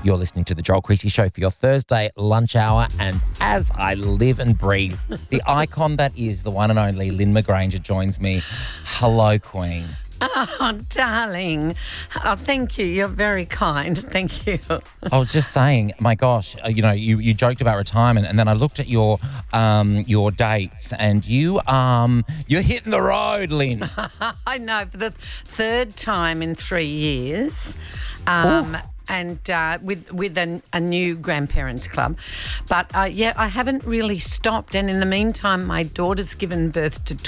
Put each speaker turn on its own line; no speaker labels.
You're listening to The Joel Creasy Show for your Thursday lunch hour. And as I live and breathe, the icon that is the one and only Lynn McGranger joins me. Hello, Queen.
Oh, darling. Oh, thank you. You're very kind. Thank you.
I was just saying, my gosh, you joked about retirement, and then I looked at your dates, and you're hitting the road, Lynn.
I know, for the third time in 3 years. And with a new grandparents club. But, I haven't really stopped. And in the meantime, my daughter's given birth to